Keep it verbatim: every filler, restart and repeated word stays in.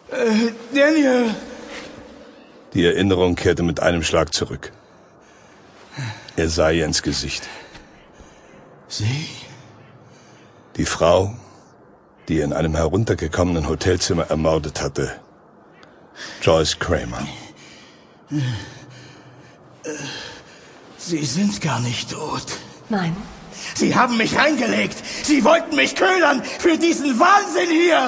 Äh, Daniel! Die Erinnerung kehrte mit einem Schlag zurück. Er sah ihr ins Gesicht. Sie? Die Frau, die er in einem heruntergekommenen Hotelzimmer ermordet hatte. Joyce Kramer. Sie sind gar nicht tot. Nein. Sie haben mich reingelegt. Sie wollten mich ködern für diesen Wahnsinn hier.